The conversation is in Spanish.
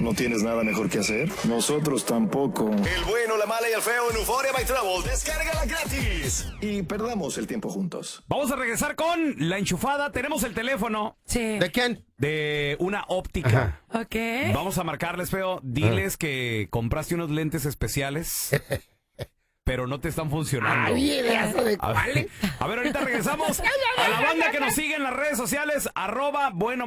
¿No tienes nada mejor que hacer? Nosotros tampoco. El bueno, la mala y el feo en Euphoria by Travel. Descárgala gratis. Y perdamos el tiempo juntos. Vamos a regresar con la enchufada. Tenemos el teléfono Sí. ¿De quién? de una óptica. Ok. Vamos a marcarles, feo. Diles que compraste unos lentes especiales, pero no te están funcionando. Ay, ideazo de A ver, ahorita regresamos a la banda que nos sigue en las redes sociales, @bueno